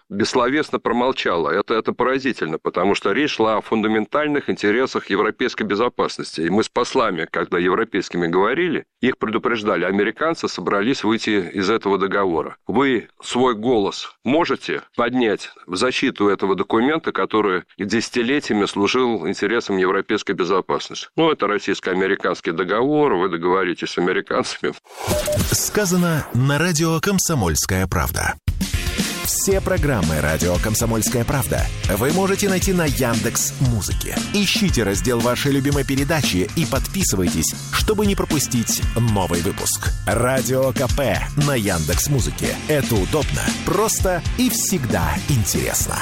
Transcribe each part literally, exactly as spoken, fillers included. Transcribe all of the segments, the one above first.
бессловесно промолчала. Это, это поразительно, потому что речь шла о фундаментальных интересах европейской безопасности. И мы с послами, когда европейскими говорили, их предупреждали, американцы собрались выйти из этого договора. Вы свой голос можете поднять в защиту этого документа, который десятилетиями служил интересам европейской безопасности? Ну, это российско-американский договор, вы договоритесь с американцами. Сказано на радио «Комсомольская правда». Все программы «Радио Комсомольская правда» вы можете найти на Яндекс.Музыке. Ищите раздел вашей любимой передачи и подписывайтесь, чтобы не пропустить новый выпуск. Радио КП на Яндекс.Музыке. Это удобно, просто и всегда интересно.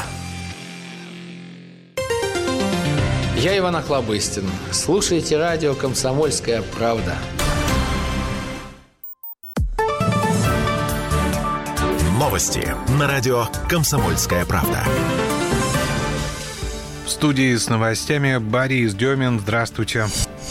Я Иван Охлобыстин. Слушайте радио «Комсомольская правда». Новости на радио «Комсомольская правда». В студии с новостями Борис Демин. Здравствуйте.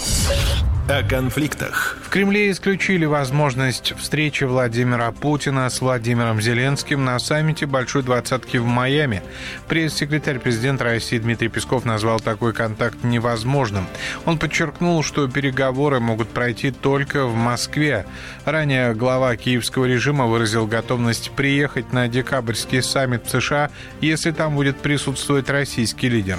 О конфликтах. В Кремле исключили возможность встречи Владимира Путина с Владимиром Зеленским на саммите Большой Двадцатки в Майами. Пресс-секретарь президента России Дмитрий Песков назвал такой контакт невозможным. Он подчеркнул, что переговоры могут пройти только в Москве. Ранее глава киевского режима выразил готовность приехать на декабрьский саммит в США, если там будет присутствовать российский лидер.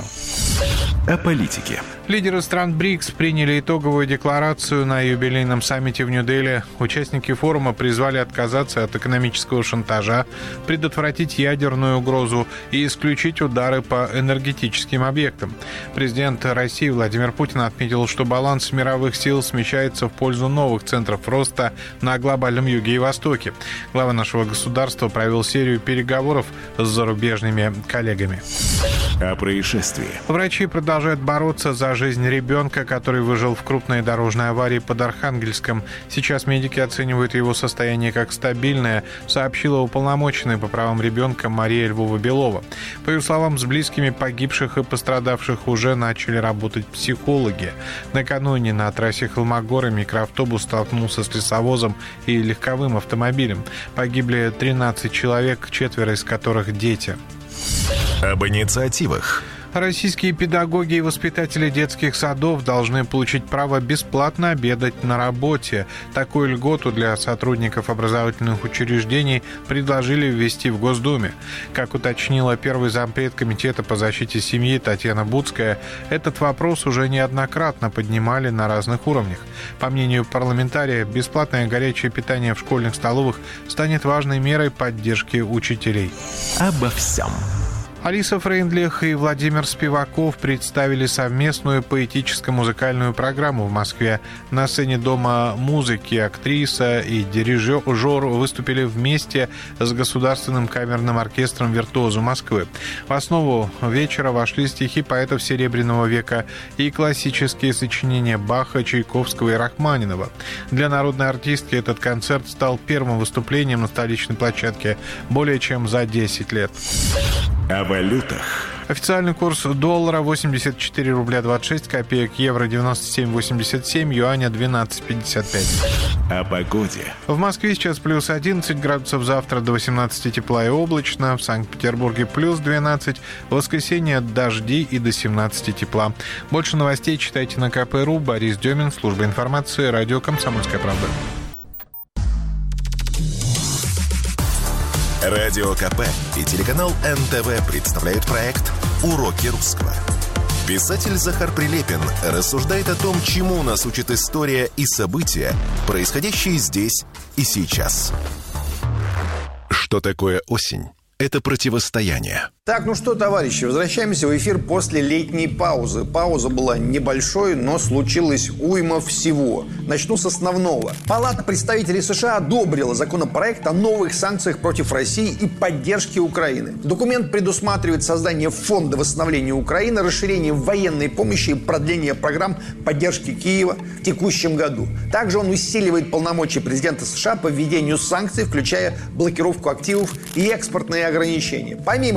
О политике. Лидеры стран БРИКС приняли итоговую декларацию на юбилейном саммите в Нью-Дели. Участники форума призвали отказаться от экономического шантажа, предотвратить ядерную угрозу и исключить удары по энергетическим объектам. Президент России Владимир Путин отметил, что баланс мировых сил смещается в пользу новых центров роста на глобальном юге и востоке. Глава нашего государства провел серию переговоров с зарубежными коллегами. О происшествии. Врачи продолжают бороться за жизнь ребенка, который выжил в крупной дорожной аварии под Архангельском. Сейчас медики оценивают его состояние как стабильное, сообщила уполномоченная по правам ребенка Мария Львова-Белова. По ее словам, с близкими погибших и пострадавших уже начали работать психологи. Накануне на трассе Холмогоры микроавтобус столкнулся с лесовозом и легковым автомобилем. Погибли тринадцать человек, четверо из которых дети. Об инициативах. Российские педагоги и воспитатели детских садов должны получить право бесплатно обедать на работе. Такую льготу для сотрудников образовательных учреждений предложили ввести в Госдуме. Как уточнила первый зампред Комитета по защите семьи Татьяна Буцкая, этот вопрос уже неоднократно поднимали на разных уровнях. По мнению парламентария, бесплатное горячее питание в школьных столовых станет важной мерой поддержки учителей. Обо всем. Алиса Фрейндлих и Владимир Спиваков представили совместную поэтическо-музыкальную программу в Москве. На сцене Дома музыки актриса и дирижер выступили вместе с Государственным камерным оркестром «Виртуозы Москвы». В основу вечера вошли стихи поэтов Серебряного века и классические сочинения Баха, Чайковского и Рахманинова. Для народной артистки этот концерт стал первым выступлением на столичной площадке более чем за десять лет. О валютах. Официальный курс доллара восемьдесят четыре рубля двадцать шесть копеек, евро девяносто семь восемьдесят семь, юаня двенадцать пятьдесят пять. О погоде. В Москве сейчас плюс одиннадцать градусов, завтра до восемнадцати тепла и облачно, в Санкт-Петербурге плюс двенадцать, в воскресенье дожди и до семнадцати тепла. Больше новостей читайте на ка пэ точка ру. Борис Демин, служба информации, радио «Комсомольская правда». Радио КП и телеканал эн тэ вэ представляют проект «Уроки русского». Писатель Захар Прилепин рассуждает о том, чему нас учит история и события, происходящие здесь и сейчас. Что такое осень? Это противостояние. Так, ну что, товарищи, возвращаемся в эфир после летней паузы. Пауза была небольшой, но случилось уйма всего. Начну с основного. Палата представителей США одобрила законопроект о новых санкциях против России и поддержке Украины. Документ предусматривает создание фонда восстановления Украины, расширение военной помощи и продление программ поддержки Киева в текущем году. Также он усиливает полномочия президента США по введению санкций, включая блокировку активов и экспортные ограничения. Помимо того,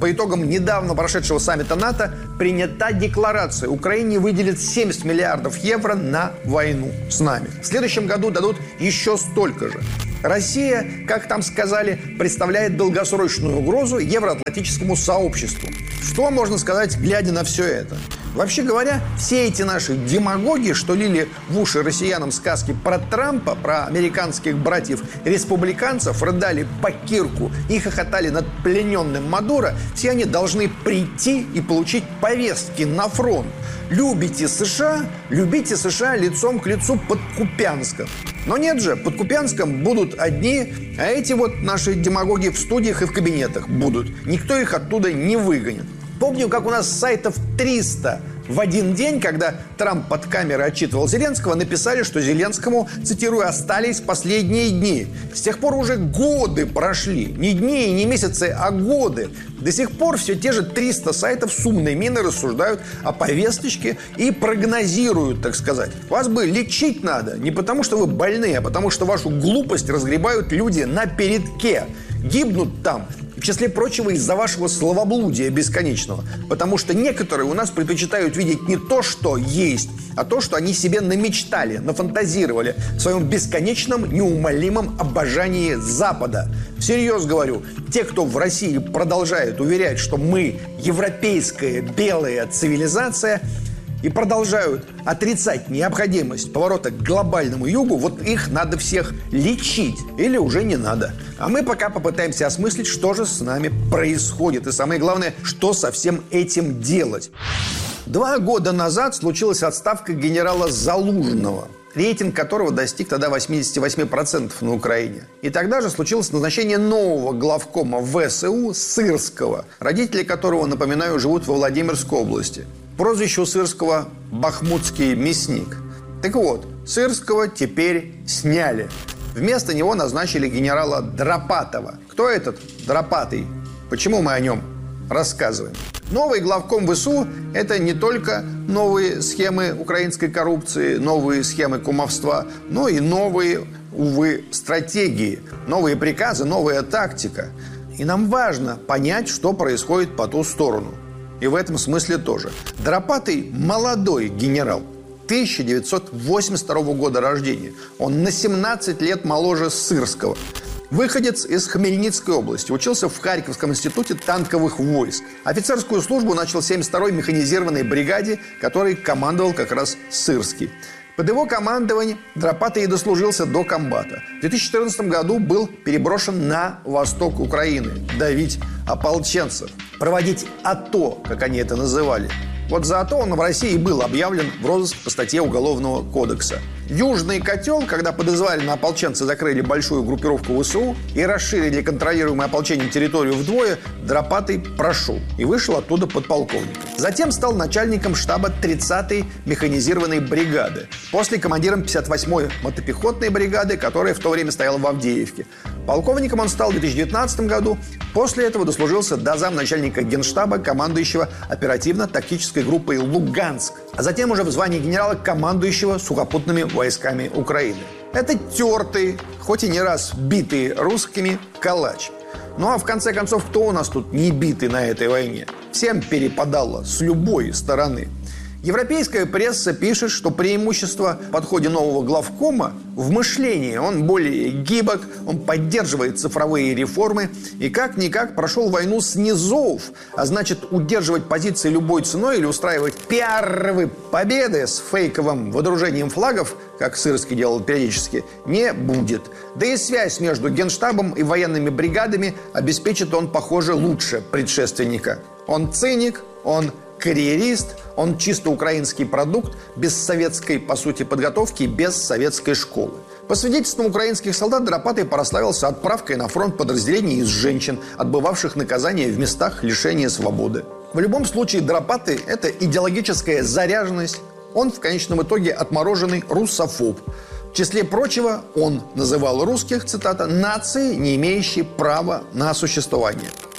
по итогам недавно прошедшего саммита НАТО принята декларация. Украине выделят семьдесят миллиардов евро на войну с нами. В следующем году дадут еще столько же. Россия, как там сказали, представляет долгосрочную угрозу евроатлантическому сообществу. Что можно сказать, глядя на все это? Вообще говоря, все эти наши демагоги, что лили в уши россиянам сказки про Трампа, про американских братьев-республиканцев, рыдали по кирку и хохотали над плененным Мадуро, все они должны прийти и получить повестки на фронт. Любите США, любите США лицом к лицу под Купянском. Но нет же, под Купянском будут одни, а эти вот наши демагоги в студиях и в кабинетах будут. Никто их оттуда не выгонит. Помню, как у нас сайтов триста в один день, когда Трамп под камерой отчитывал Зеленского, написали, что Зеленскому, цитирую, «остались последние дни». С тех пор уже годы прошли. Не дни и не месяцы, а годы. До сих пор все те же триста сайтов с умной миной рассуждают о повесточке и прогнозируют, так сказать. Вас бы лечить надо не потому, что вы больны, а потому, что вашу глупость разгребают люди на передке. Гибнут там, в числе прочего, из-за вашего словоблудия бесконечного. Потому что некоторые у нас предпочитают видеть не то, что есть, а то, что они себе намечтали, нафантазировали в своем бесконечном, неумолимом обожании Запада. Всерьез говорю, те, кто в России продолжает уверять, что мы европейская белая цивилизация, и продолжают отрицать необходимость поворота к глобальному югу, вот их надо всех лечить. Или уже не надо. А мы пока попытаемся осмыслить, что же с нами происходит. И самое главное, что со всем этим делать. Два года назад случилась отставка генерала Залужного, рейтинг которого достиг тогда восемьдесят восемь процентов на Украине. И тогда же случилось назначение нового главкома ВСУ Сырского, родители которого, напоминаю, живут во Владимирской области. Прозвище у Сырского «Бахмутский мясник». Так вот, Сырского теперь сняли. Вместо него назначили генерала Дропатова. Кто этот Дропатый? Почему мы о нем рассказываем? Новый главком ВСУ – это не только новые схемы украинской коррупции, новые схемы кумовства, но и новые, увы, стратегии, новые приказы, новая тактика. И нам важно понять, что происходит по ту сторону. И в этом смысле тоже. Дропатый – молодой генерал, тысяча девятьсот восемьдесят второго года рождения. Он на семнадцать лет моложе Сырского. Выходец из Хмельницкой области. Учился в Харьковском институте танковых войск. Офицерскую службу начал в семьдесят второй механизированной бригаде, которой командовал как раз Сырский. Под его командованием Дропатый и дослужился до комбата. В две тысячи четырнадцатом году был переброшен на восток Украины. Давить ополченцев. Проводить АТО, как они это называли. Вот за АТО он в России был объявлен в розыск по статье Уголовного кодекса. Южный котел, когда подозвали на ополченцы, закрыли большую группировку ВСУ и расширили контролируемую ополчением территорию вдвое, Дропатый прошел и вышел оттуда подполковником. Затем стал начальником штаба тридцатой механизированной бригады. После командиром пятьдесят восьмой мотопехотной бригады, которая в то время стояла в Авдеевке. Полковником он стал в две тысячи девятнадцатом году. После этого дослужился до замначальника генштаба, командующего оперативно-тактической группой «Луганск», а затем уже в звании генерала, командующего сухопутными войсками Украины. Это тертый, хоть и не раз битый русскими, калач. Ну а в конце концов, кто у нас тут не битый на этой войне? Всем перепадало с любой стороны. Европейская пресса пишет, что преимущество в подходе нового главкома в мышлении. Он более гибок, он поддерживает цифровые реформы и как-никак прошел войну с низов. А значит, удерживать позиции любой ценой или устраивать пиаровые победы с фейковым водружением флагов, как Сырский делал периодически, не будет. Да и связь между генштабом и военными бригадами обеспечит он, похоже, лучше предшественника. Он циник, он карьерист, он чисто украинский продукт, без советской, по сути, подготовки, без советской школы. По свидетельствам украинских солдат, Дропатый прославился отправкой на фронт подразделений из женщин, отбывавших наказание в местах лишения свободы. В любом случае, Дропатый – это идеологическая заряженность. Он в конечном итоге отмороженный русофоб. В числе прочего, он называл русских, цитата, «нацией, не имеющей права на существование».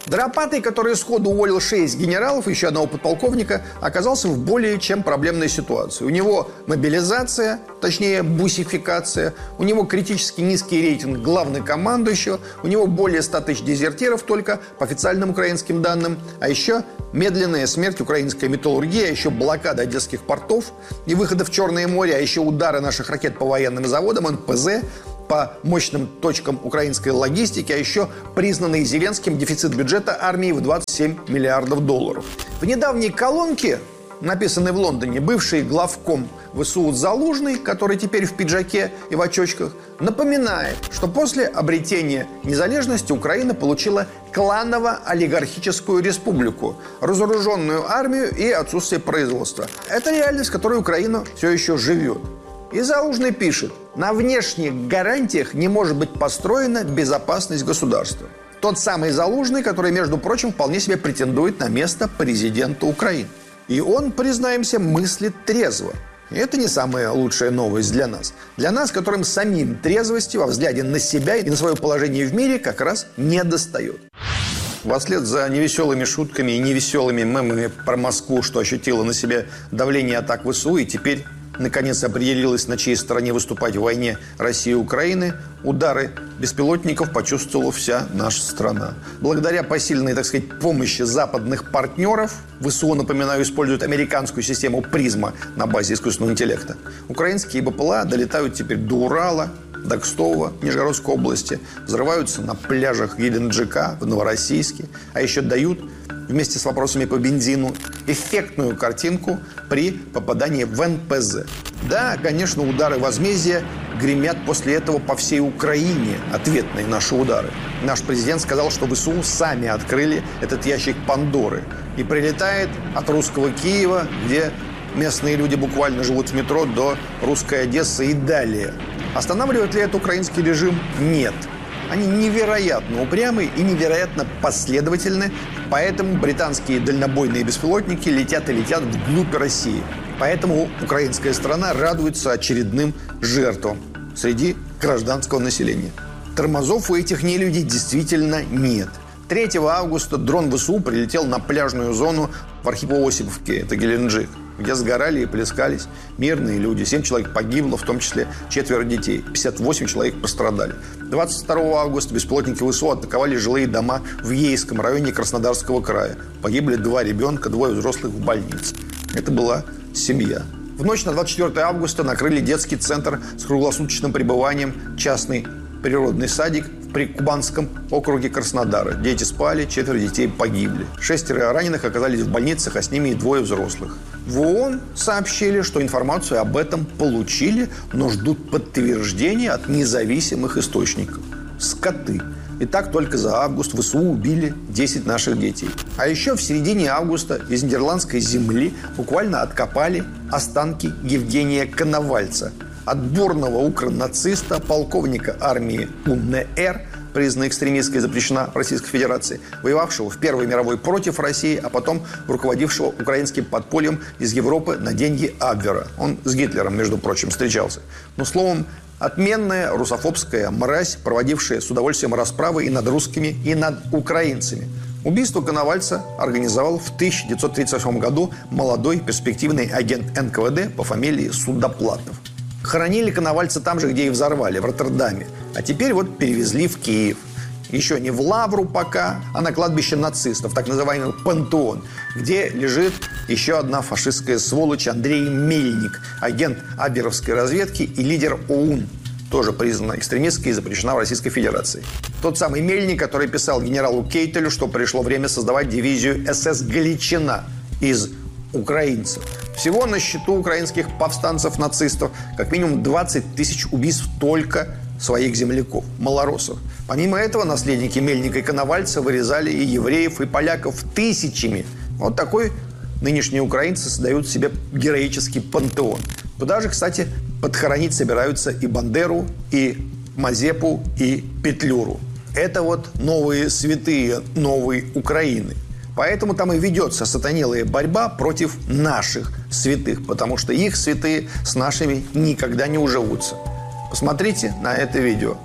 Дропатый, который сходу уволил шесть генералов и еще одного подполковника, оказался в более чем проблемной ситуации. У него мобилизация, точнее бусификация, у него критически низкий рейтинг главнокомандующего, у него более ста тысяч дезертиров только по официальным украинским данным, а еще медленная смерть украинской металлургии, а еще блокада одесских портов и выхода в Черное море, а еще удары наших ракет по военным заводам, эн пэ зэ, по мощным точкам украинской логистики, а еще признанный Зеленским дефицит бюджета армии в двадцать семь миллиардов долларов. В недавней колонке, написанной в Лондоне, бывший главком вэ эс у Залужный, который теперь в пиджаке и в очочках, напоминает, что после обретения незалежности Украина получила кланово-олигархическую республику, разоруженную армию и отсутствие производства. Это реальность, в которой Украина все еще живет. И Залужный пишет: на внешних гарантиях не может быть построена безопасность государства. Тот самый Залужный, который, между прочим, вполне себе претендует на место президента Украины. И он, признаемся, мыслит трезво. И это не самая лучшая новость для нас. Для нас, которым самим трезвости во взгляде на себя и на свое положение в мире как раз не достает. Вслед за невеселыми шутками и невеселыми мемами про Москву, что ощутила на себе давление атак вэ эс у и теперь наконец определилась, на чьей стороне выступать в войне России и Украины, удары беспилотников почувствовала вся наша страна. Благодаря посильной, так сказать, помощи западных партнеров, вэ эс у, напоминаю, используют американскую систему «Призма» на базе искусственного интеллекта. Украинские бэ пэ эл а долетают теперь до Урала, до Кстова, Нижегородской области, взрываются на пляжах Геленджика, в Новороссийске, а еще дают вместе с вопросами по бензину эффектную картинку при попадании в эн пэ зэ. Да, конечно, удары возмездия гремят после этого по всей Украине, ответные наши удары. Наш президент сказал, что вэ эс у сами открыли этот ящик Пандоры. И прилетает от русского Киева, где местные люди буквально живут в метро, до русской Одессы и далее. Останавливает ли это украинский режим? Нет. Они невероятно упрямы и невероятно последовательны, поэтому британские дальнобойные беспилотники летят и летят вглубь России. Поэтому украинская страна радуется очередным жертвам среди гражданского населения. Тормозов у этих нелюдей действительно нет. третьего августа дрон вэ эс у прилетел на пляжную зону в Архипо-Осиповке, это Геленджик, где сгорали и плескались мирные люди. Семь человек погибло, в том числе четверо детей. пятьдесят восемь человек пострадали. двадцать второго августа беспилотники вэ эс у атаковали жилые дома в Ейском районе Краснодарского края. Погибли два ребенка, двое взрослых в больнице. Это была семья. В ночь на двадцать четвёртое августа накрыли детский центр с круглосуточным пребыванием, частный природный садик в Прикубанском округе Краснодара. Дети спали, четверо детей погибли. Шестеро раненых оказались в больницах, а с ними и двое взрослых. В ООН сообщили, что информацию об этом получили, но ждут подтверждения от независимых источников. Скоты. И так только за август вэ эс у убили десять наших детей. А еще в середине августа из нидерландской земли буквально откопали останки Евгения Коновальца, отборного укронациста, полковника армии у эн эр, признана экстремистской и запрещена в Российской Федерации, воевавшего в Первой мировой против России, а потом руководившего украинским подпольем из Европы на деньги Абвера. Он с Гитлером, между прочим, встречался. Но, словом, отменная русофобская мразь, проводившая с удовольствием расправы и над русскими, и над украинцами. Убийство Коновальца организовал в тысяча девятьсот тридцать восьмом году молодой перспективный агент эн ка вэ дэ по фамилии Судоплатов. Хоронили Коновальца там же, где и взорвали, в Роттердаме. А теперь вот перевезли в Киев. Еще не в Лавру пока, а на кладбище нацистов, так называемый Пантеон, где лежит еще одна фашистская сволочь Андрей Мельник, агент абверовской разведки и лидер ОУН, тоже признана экстремистской и запрещена в Российской Федерации. Тот самый Мельник, который писал генералу Кейтелю, что пришло время создавать дивизию эс эс «Галичина» из украинцев. Всего на счету украинских повстанцев-нацистов как минимум двадцать тысяч убийств только своих земляков, малоросов. Помимо этого, наследники Мельника и Коновальца вырезали и евреев, и поляков тысячами. Вот такой нынешние украинцы создают себе героический пантеон. Туда же, кстати, подхоронить собираются и Бандеру, и Мазепу, и Петлюру. Это вот новые святые новой Украины. Поэтому там и ведется сатанелая борьба против наших святых, потому что их святые с нашими никогда не уживутся. Посмотрите на это видео.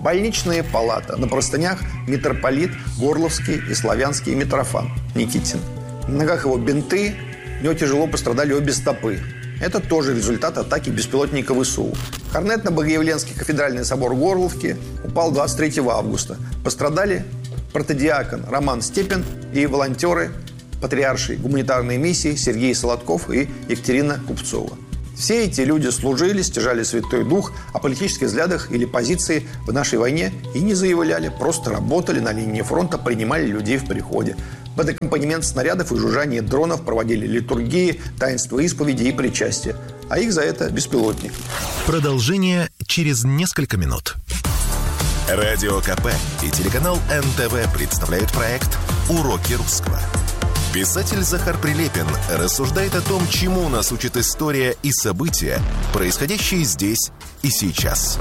Больничные палаты. На простынях митрополит Горловский и славянский Митрофан Никитин. На ногах его бинты, у него тяжело пострадали обе стопы. Это тоже результат атаки беспилотника ВСУ. Корнет на Богоявленский кафедральный собор Горловки упал двадцать третьего августа. Пострадали протодиакон Роман Степин и волонтеры патриаршей гуманитарной миссии Сергей Солодков и Екатерина Купцова. Все эти люди служили, стяжали Святой Дух, о политических взглядах или позиции в нашей войне и не заявляли, просто работали на линии фронта, принимали людей в приходе. Под аккомпанемент снарядов и жужжание дронов проводили литургии, таинства исповеди и причастия. А их за это беспилотник. Продолжение через несколько минут. Радио КП и телеканал эн тэ вэ представляют проект «Уроки русского». Писатель Захар Прилепин рассуждает о том, чему нас учит история и события, происходящие здесь и сейчас.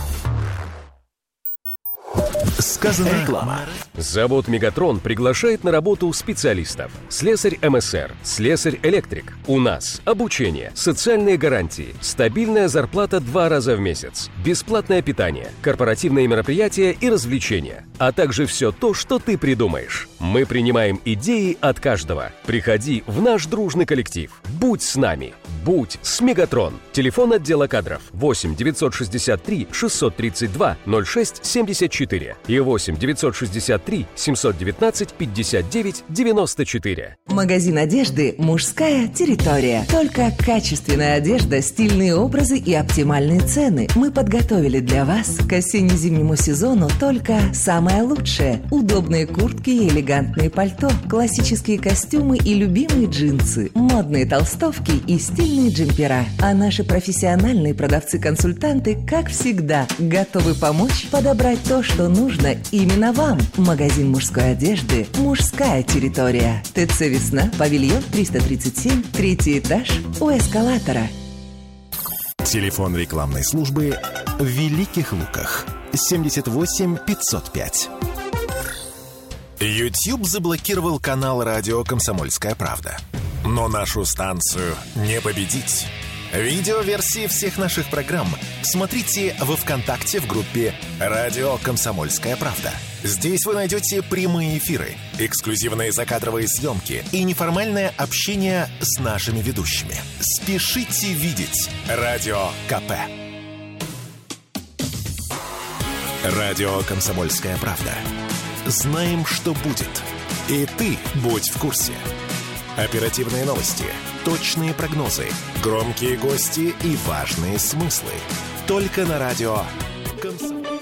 Сказано реклама. Завод «Мегатрон» приглашает на работу специалистов. Слесарь эм эс эр, слесарь-электрик. У нас обучение, социальные гарантии, стабильная зарплата два раза в месяц, бесплатное питание, корпоративные мероприятия и развлечения, а также все то, что ты придумаешь. Мы принимаем идеи от каждого. Приходи в наш дружный коллектив. Будь с нами. Будь с «Мегатрон». Телефон отдела кадров восемь девятьсот шестьдесят три шестьсот тридцать два ноль шесть семьдесят четыре и восемь девятьсот шестьдесят три семьсот девятнадцать пятьдесят девять девяносто четыре. Магазин одежды «Мужская территория». Только качественная одежда, стильные образы и оптимальные цены. Мы подготовили для вас к осенне-зимнему сезону только самое лучшее. Удобные куртки и элегантные пальто, классические костюмы и любимые джинсы, модные толстовки и стильные джемпера. А наши профессиональные продавцы-консультанты, как всегда, готовы помочь подобрать то, что нужно именно вам. Магазин мужской одежды «Мужская территория». ТЦ «Весна», павильон триста тридцать семь, третий этаж, у эскалатора. Телефон рекламной службы в Великих Луках. семьдесят восемь пятьсот пять. YouTube заблокировал канал радио «Комсомольская правда». Но нашу станцию не победить. Видеоверсии всех наших программ смотрите во ВКонтакте в группе «Радио Комсомольская правда». Здесь вы найдете прямые эфиры, эксклюзивные закадровые съемки и неформальное общение с нашими ведущими. Спешите видеть Радио КП. Радио «Комсомольская правда». Знаем, что будет. И ты будь в курсе. Оперативные новости, точные прогнозы, громкие гости и важные смыслы. Только на радио «Комсомольская».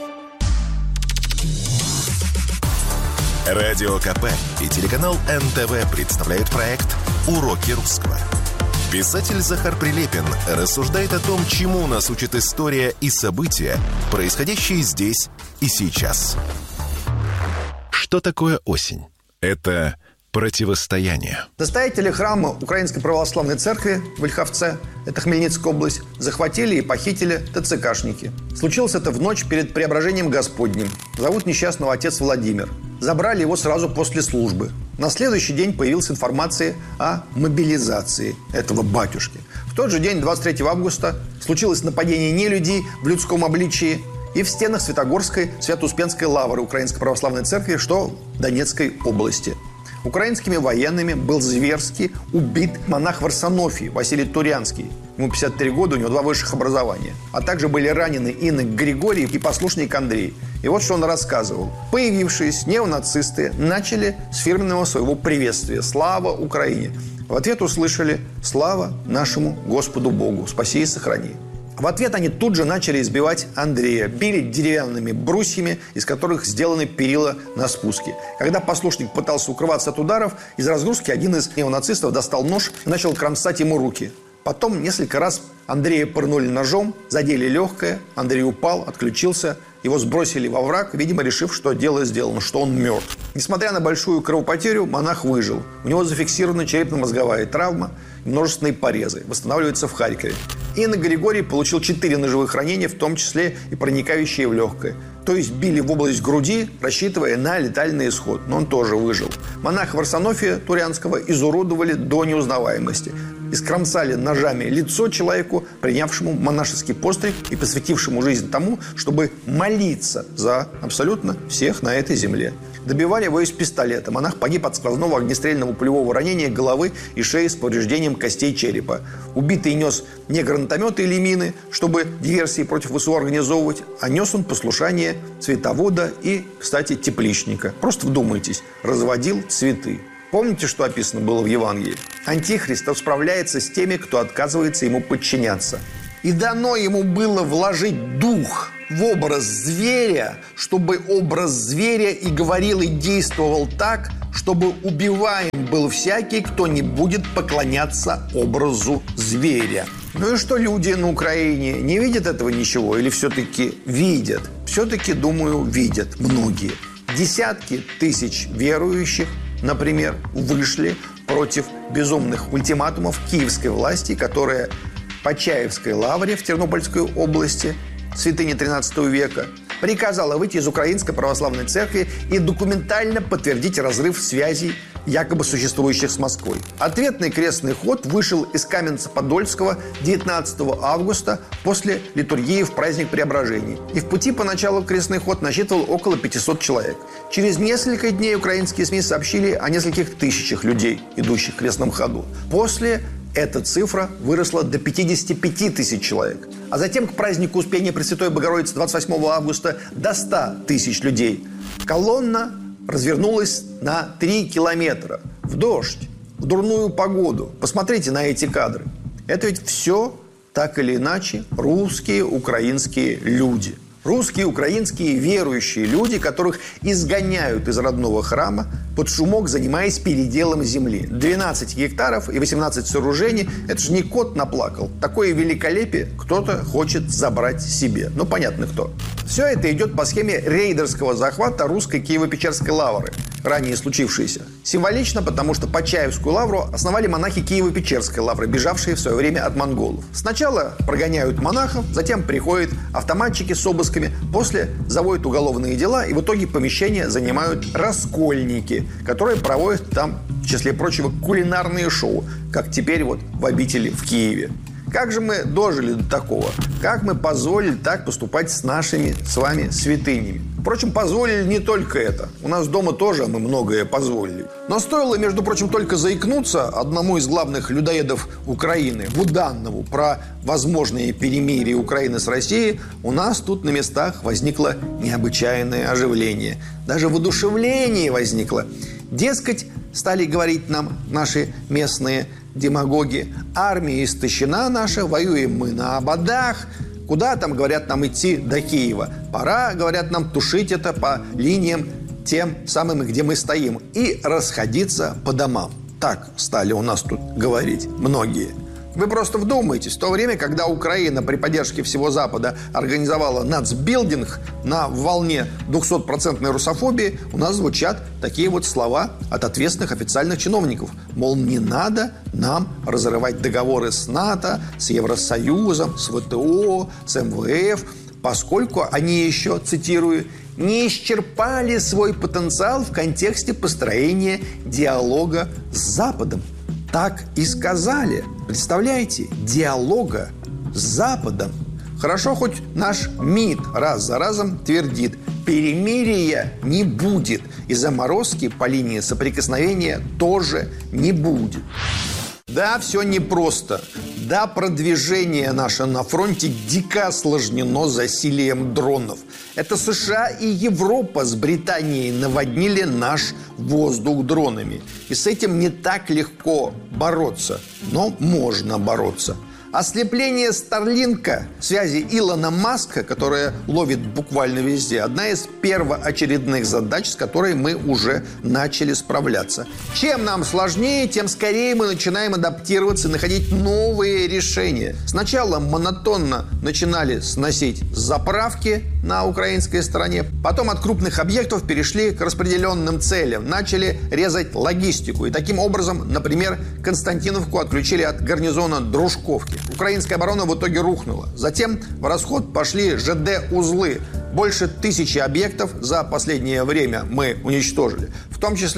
Радио КП и телеканал эн тэ вэ представляют проект «Уроки русского». Писатель Захар Прилепин рассуждает о том, чему нас учит история и события, происходящие здесь и сейчас. Что такое осень? Это противостояние. Настоятели храма Украинской Православной Церкви в Ольховце, это Хмельницкая область, захватили и похитили ТЦКшники. Случилось это в ночь перед Преображением Господним. Зовут несчастного отец Владимир. Забрали его сразу после службы. На следующий день появилась информация о мобилизации этого батюшки. В тот же день, двадцать третьего августа, случилось нападение нелюдей в людском обличии и в стенах Святогорской Свято-Успенской лавры Украинской Православной Церкви, что в Донецкой области. Украинскими военными был зверски убит монах Варсонофий Василий Турянский. Ему пятьдесят три года, у него два высших образования. А также были ранены инок Григорий и послушник Андрей. И вот что он рассказывал. Появившись неонацисты начали с фирменного своего приветствия «Слава Украине!». В ответ услышали «Слава нашему Господу Богу! Спаси и сохрани!». В ответ они тут же начали избивать Андрея, били деревянными брусьями, из которых сделаны перила на спуске. Когда послушник пытался укрываться от ударов, из разгрузки один из неонацистов достал нож и начал кромсать ему руки. Потом несколько раз Андрея пырнули ножом, задели легкое, Андрей упал, отключился, его сбросили во враг, видимо, решив, что дело сделано, что он мертв. Несмотря на большую кровопотерю, монах выжил. У него зафиксирована черепно-мозговая травма, множественные порезы. Восстанавливается в Харькове. Инна Григорий получил четыре ножевых ранения, в том числе и проникающие в легкое. То есть били в область груди, рассчитывая на летальный исход. Но он тоже выжил. Монаха Варсонофия Турянского изуродовали до неузнаваемости. и скромсали ножами лицо человеку, принявшему монашеский постриг и посвятившему жизнь тому, чтобы молиться за абсолютно всех на этой земле. Добивали его из пистолета. Монах погиб от сквозного огнестрельного пулевого ранения головы и шеи с повреждением костей черепа. Убитый нес не гранатометы или мины, чтобы диверсии против ВСУ организовывать, а нес он послушание цветовода и, кстати, тепличника. Просто вдумайтесь, разводил цветы. Помните, что описано было в Евангелии? Антихрист расправляется с теми, кто отказывается ему подчиняться. И дано ему было вложить дух в образ зверя, чтобы образ зверя и говорил, и действовал так, чтобы убиваем был всякий, кто не будет поклоняться образу зверя. Ну и что люди на Украине не видят этого ничего или все-таки видят? Все-таки, думаю, видят многие. Десятки тысяч верующих, например, вышли против безумных ультиматумов киевской власти, которая по Чаевской лавре в Тернопольской области, святыни тринадцатого века, приказала выйти из Украинской православной церкви и документально подтвердить разрыв связей, якобы существующих с Москвой. Ответный крестный ход вышел из Каменца-Подольского девятнадцатого августа после литургии в праздник Преображения. И в пути поначалу крестный ход насчитывал около пятисот человек. Через несколько дней украинские СМИ сообщили о нескольких тысячах людей, идущих в крестном ходу. После эта цифра выросла до пятидесяти пяти тысяч человек. А затем к празднику Успения Пресвятой Богородицы двадцать восьмого августа до ста тысяч людей. Колонна развернулась на три километра. В дождь, в дурную погоду. Посмотрите на эти кадры. Это ведь все, так или иначе, русские, украинские люди. Русские, украинские верующие люди, которых изгоняют из родного храма под шумок, занимаясь переделом земли. двенадцать гектаров и восемнадцать сооружений – это же не кот наплакал. Такое великолепие кто-то хочет забрать себе. Ну, понятно, кто. Все это идет по схеме рейдерского захвата русской Киево-Печерской лавры, ранее случившейся. Символично, потому что Почаевскую лавру основали монахи Киево-Печерской лавры, бежавшие в свое время от монголов. Сначала прогоняют монахов, затем приходят автоматчики с обысками, после заводят уголовные дела, и в итоге помещение занимают раскольники, которые проводят там, в числе прочего, кулинарные шоу, как теперь вот в обители в Киеве. Как же мы дожили до такого? Как мы позволили так поступать с нашими с вами святынями? Впрочем, позволили не только это. У нас дома тоже мы многое позволили. Но стоило, между прочим, только заикнуться одному из главных людоедов Украины, Буданову, про возможные перемирие Украины с Россией, у нас тут на местах возникло необычайное оживление. Даже воодушевление возникло. Дескать, стали говорить нам наши местные демагоги: армия истощена наша, воюем мы на ободах. Куда там, говорят, нам идти до Киева? Пора, говорят, нам тушить это по линиям тем самым, где мы стоим, и расходиться по домам. Так стали у нас тут говорить многие. Вы просто вдумайтесь, в то время, когда Украина при поддержке всего Запада организовала нацбилдинг на волне двухсотпроцентной русофобии, у нас звучат такие вот слова от ответственных официальных чиновников. Мол, не надо нам разрывать договоры с НАТО, с Евросоюзом, с ВТО, с эм вэ эф, поскольку они еще, цитирую, не исчерпали свой потенциал в контексте построения диалога с Западом. Так и сказали. Представляете? Диалога с Западом. Хорошо, хоть наш МИД раз за разом твердит: перемирия не будет. И заморозки по линии соприкосновения тоже не будет. Да, все непросто. Да, продвижение наше на фронте дико осложнено засилием дронов. Это США и Европа с Британией наводнили наш воздух дронами. И с этим не так легко бороться. Но можно бороться. Ослепление Старлинка, связи Илона Маска, которая ловит буквально везде, одна из первоочередных задач, с которой мы уже начали справляться. Чем нам сложнее, тем скорее мы начинаем адаптироваться и находить новые решения. Сначала монотонно начинали сносить заправки на украинской стороне, потом от крупных объектов перешли к распределенным целям, начали резать логистику. И таким образом, например, Константиновку отключили от гарнизона Дружковки. Украинская оборона в итоге рухнула. Затем в расход пошли жэ дэ-узлы. Больше тысячи объектов за последнее время мы уничтожили. В том числе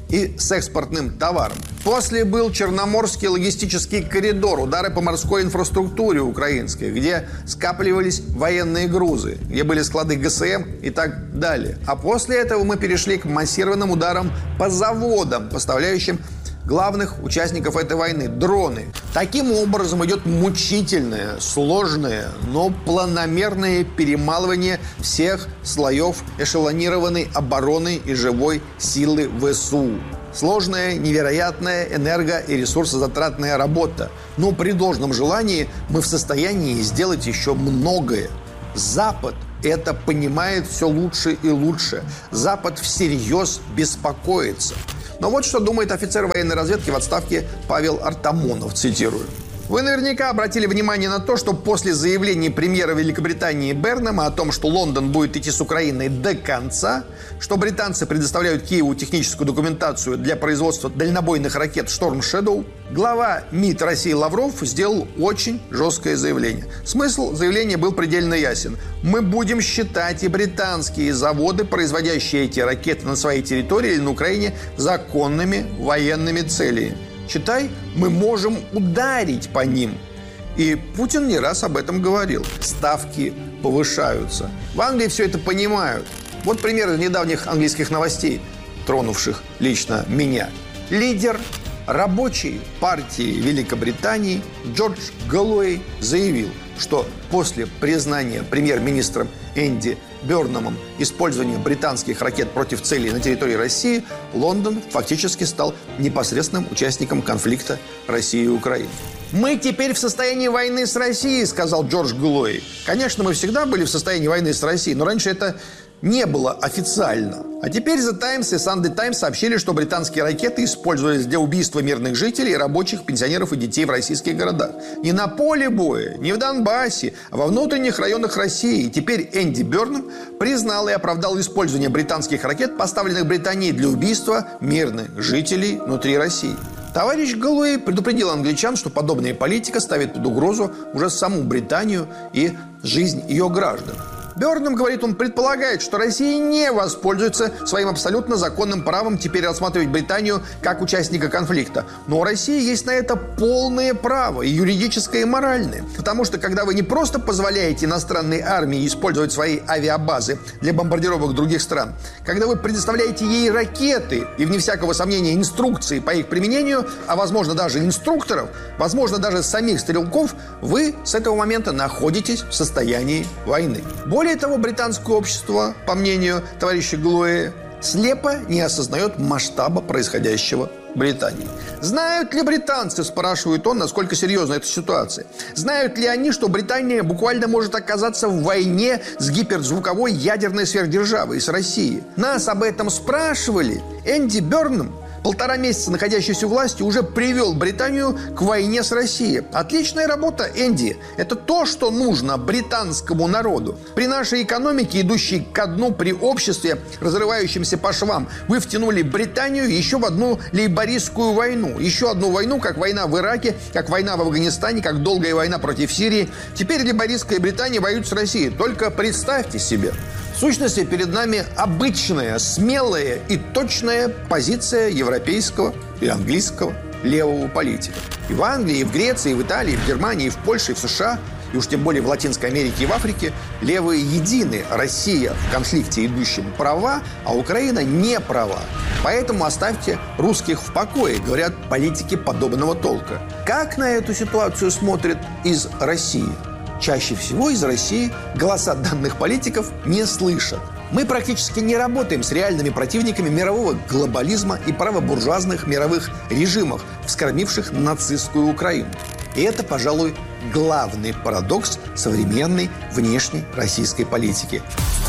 и с экспортным товаром. После был Черноморский логистический коридор, удары по морской инфраструктуре украинской, где скапливались военные грузы, где были склады ГСМ и так далее. А после этого мы перешли к массированным ударам по заводам, поставляющим главных участников этой войны – дроны. Таким образом идет мучительное, сложное, но планомерное перемалывание всех слоев эшелонированной обороны и живой силы ВСУ. Сложная, невероятная энерго- и ресурсозатратная работа. Но при должном желании мы в состоянии сделать еще многое. Запад это понимает все лучше и лучше. Запад всерьез беспокоится. Но вот что думает офицер военной разведки в отставке Павел Артамонов, цитирую. Вы наверняка обратили внимание на то, что после заявления премьера Великобритании Бернема о том, что Лондон будет идти с Украиной до конца, что британцы предоставляют Киеву техническую документацию для производства дальнобойных ракет Storm Shadow, глава МИД России Лавров сделал очень жесткое заявление. Смысл заявления был предельно ясен. Мы будем считать и британские заводы, производящие эти ракеты на своей территории или на Украине, законными военными целями. Читай, мы можем ударить по ним. И Путин не раз об этом говорил. Ставки повышаются. В Англии все это понимают. Вот пример из недавних английских новостей, тронувших лично меня. Лидер рабочей партии Великобритании Джордж Галлоуэй заявил, что после признания премьер-министром Энди Бёрнамом использования британских ракет против целей на территории России, Лондон фактически стал непосредственным участником конфликта России и Украины. «Мы теперь в состоянии войны с Россией», — сказал Джордж Галлоуэй. Конечно, мы всегда были в состоянии войны с Россией, но раньше это не было официально. А теперь The Times и Sunday Times сообщили, что британские ракеты использовались для убийства мирных жителей, рабочих, пенсионеров и детей в российских городах. Не на поле боя, не в Донбассе, а во внутренних районах России. И теперь Энди Бёрнам признал и оправдал использование британских ракет, поставленных Британией для убийства мирных жителей внутри России. Товарищ Галлоуэй предупредил англичан, что подобная политика ставит под угрозу уже саму Британию и жизнь ее граждан. Бёрнам, говорит, он предполагает, что Россия не воспользуется своим абсолютно законным правом теперь рассматривать Британию как участника конфликта. Но у России есть на это полное право, и юридическое, и моральное. Потому что, когда вы не просто позволяете иностранной армии использовать свои авиабазы для бомбардировок других стран, когда вы предоставляете ей ракеты и, вне всякого сомнения, инструкции по их применению, а, возможно, даже инструкторов, возможно, даже самих стрелков, вы с этого момента находитесь в состоянии войны. Более того, британское общество, по мнению товарища Галлоуэя, слепо не осознает масштаба происходящего в Британии. Знают ли британцы, спрашивает он, насколько серьезна эта ситуация? Знают ли они, что Британия буквально может оказаться в войне с гиперзвуковой ядерной сверхдержавой, с Россией? Нас об этом спрашивали. Энди Бёрнам, полтора месяца находящийся у власти, уже привел Британию к войне с Россией. Отличная работа, Энди. Это то, что нужно британскому народу. При нашей экономике, идущей ко дну, при обществе, разрывающемся по швам, вы втянули Британию еще в одну лейбористскую войну. Еще одну войну, как война в Ираке, как война в Афганистане, как долгая война против Сирии. Теперь лейбористская Британия воюет с Россией. Только представьте себе. В сущности, перед нами обычная, смелая и точная позиция европейского и английского левого политика. И в Англии, и в Греции, и в Италии, и в Германии, и в Польше, и в США, и уж тем более в Латинской Америке и в Африке левые едины. Россия в конфликте идущем права, а Украина не права. Поэтому оставьте русских в покое, говорят политики подобного толка. Как на эту ситуацию смотрят из России? Чаще всего из России голоса данных политиков не слышат. Мы практически не работаем с реальными противниками мирового глобализма и правобуржуазных мировых режимов, вскормивших нацистскую Украину. И это, пожалуй, главный парадокс современной внешней российской политики.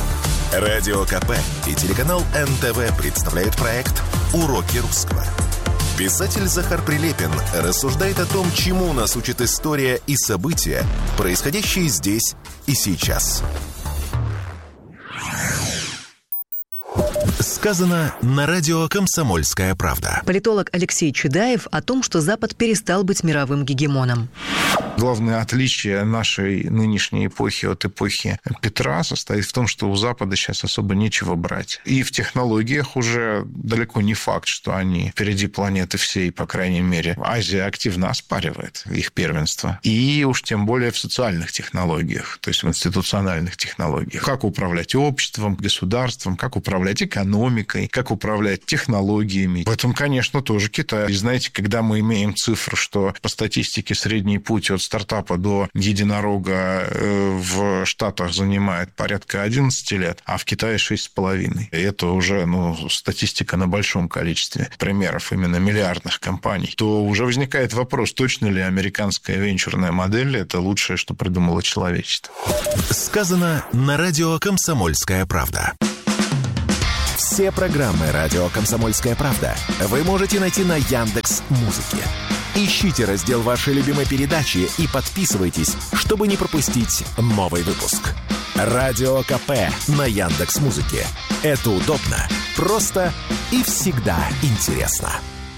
Радио КП и телеканал эн тэ вэ представляют проект «Уроки русского». Писатель Захар Прилепин рассуждает о том, чему нас учит история и события, происходящие здесь и сейчас. С Сказано на радио «Комсомольская правда». Политолог Алексей Чедаев о том, что Запад перестал быть мировым гегемоном. Главное отличие нашей нынешней эпохи от эпохи Петра состоит в том, что у Запада сейчас особо нечего брать. И в технологиях уже далеко не факт, что они впереди планеты всей, по крайней мере. Азия активно оспаривает их первенство. И уж тем более в социальных технологиях, то есть в институциональных технологиях. Как управлять обществом, государством, как управлять экономикой, как управлять технологиями. В этом, конечно, тоже Китай. И знаете, когда мы имеем цифру, что по статистике средний путь от стартапа до единорога в Штатах занимает порядка одиннадцать лет, а в Китае шесть с половиной. И это уже ну, статистика на большом количестве примеров именно миллиардных компаний. То уже возникает вопрос, точно ли американская венчурная модель – это лучшее, что придумало человечество. Сказано на радио «Комсомольская правда». Все программы радио «Комсомольская правда» вы можете найти на Яндекс.Музыке. Ищите раздел вашей любимой передачи и подписывайтесь, чтобы не пропустить новый выпуск. Радио КП на Яндекс.Музыке. Это удобно, просто и всегда интересно.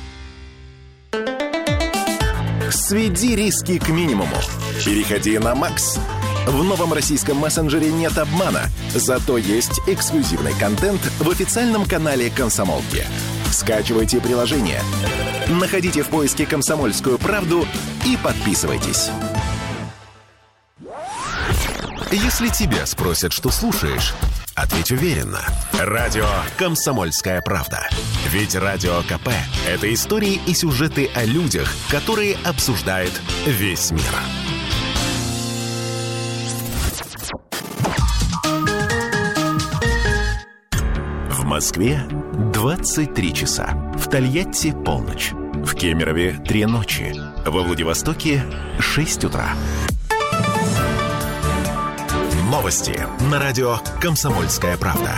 Сведи риски к минимуму. Переходи на Макс. В новом российском мессенджере нет обмана, зато есть эксклюзивный контент в официальном канале «Комсомолки». Скачивайте приложение, находите в поиске «Комсомольскую правду» и подписывайтесь. Если тебя спросят, что слушаешь, ответь уверенно. Радио «Комсомольская правда». Ведь Радио КП – это истории и сюжеты о людях, которые обсуждает весь мир. В Москве двадцать три часа. В Тольятти полночь. В Кемерове три ночи. Во Владивостоке шесть утра. Новости на радио «Комсомольская правда».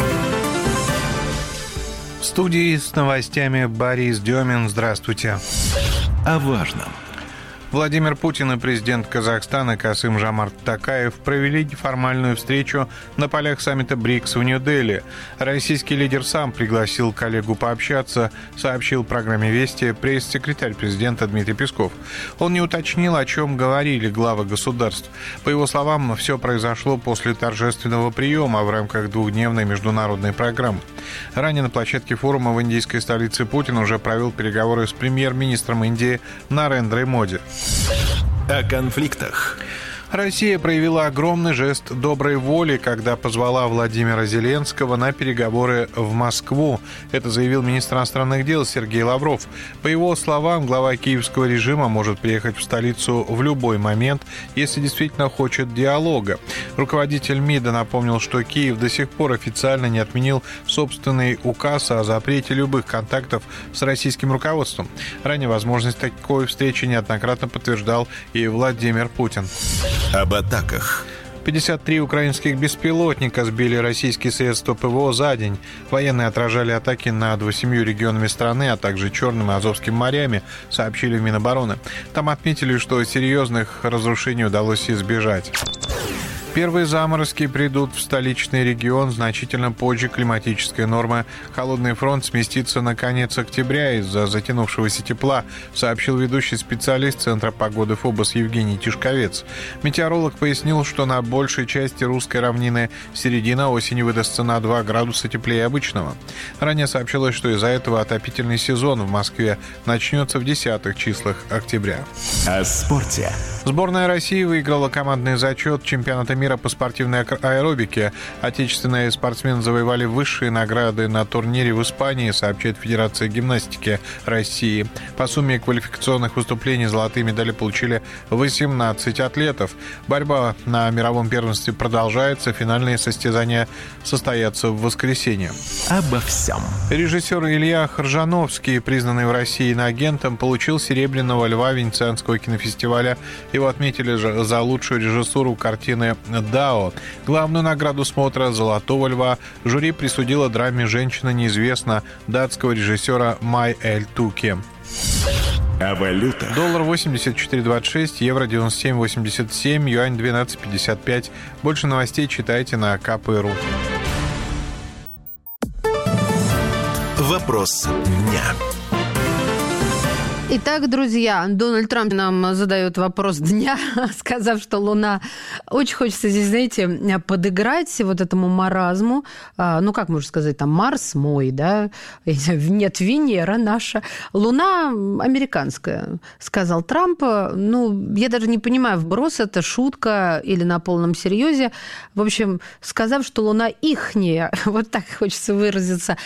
В студии с новостями Борис Демин. Здравствуйте. О важном. Владимир Путин и президент Казахстана Касым-Жомарт Токаев провели неформальную встречу на полях саммита БРИКС в Нью-Дели. Российский лидер сам пригласил коллегу пообщаться, сообщил программе «Вести» пресс-секретарь президента Дмитрий Песков. Он не уточнил, о чем говорили главы государств. По его словам, все произошло после торжественного приема в рамках двухдневной международной программы. Ранее на площадке форума в индийской столице Путин уже провел переговоры с премьер-министром Индии Нарендрой Моди. О конфликтах. Россия проявила огромный жест доброй воли, когда позвала Владимира Зеленского на переговоры в Москву. Это заявил министр иностранных дел Сергей Лавров. По его словам, глава киевского режима может приехать в столицу в любой момент, если действительно хочет диалога. Руководитель МИДа напомнил, что Киев до сих пор официально не отменил собственный указ о запрете любых контактов с российским руководством. Ранее возможность такой встречи неоднократно подтверждал и Владимир Путин. Об атаках. пятьдесят три украинских беспилотника сбили российские средства ПВО за день. Военные отражали атаки над восемью регионами страны, а также Черным и Азовским морями, сообщили в Минобороны. Там отметили, что серьезных разрушений удалось избежать. Первые заморозки придут в столичный регион значительно позже климатической нормы. Холодный фронт сместится на конец октября из-за затянувшегося тепла, сообщил ведущий специалист Центра погоды ФОБОС Евгений Тишковец. Метеоролог пояснил, что на большей части русской равнины середина осени выдастся на два градуса теплее обычного. Ранее сообщилось, что из-за этого отопительный сезон в Москве начнется в десятых числах октября. О спорте. Сборная России выиграла командный зачет чемпионата мира по спортивной аэробике. Отечественные спортсмены завоевали высшие награды на турнире в Испании, сообщает Федерация гимнастики России. По сумме квалификационных выступлений золотые медали получили восемнадцать атлетов. Борьба на мировом первенстве продолжается. Финальные состязания состоятся в воскресенье. Обо всем. Режиссер Илья Хоржановский, признанный в России иноагентом, получил «Серебряного льва» Венецианского кинофестиваля. Его отметили за лучшую режиссуру картины «Дао». Главную награду смотра «Золотого льва» жюри присудило драме «Женщина неизвестна» датского режиссера Май Эль Туки. О валютах. Доллар восемьдесят четыре двадцать шесть, евро девяносто семь восемьдесят семь, юань двенадцать пятьдесят пять. Больше новостей читайте на ка пэ точка ру. Вопрос дня. Итак, друзья, Дональд Трамп нам задает вопрос дня, сказав, что Луна... Очень хочется здесь, знаете, подыграть вот этому маразму. Ну, как можно сказать, там, Марс мой, да? Нет, Венера наша. Луна американская, сказал Трамп. Ну, я даже не понимаю, вброс это, шутка или на полном серьезе. В общем, сказав, что Луна ихняя, вот так хочется выразиться,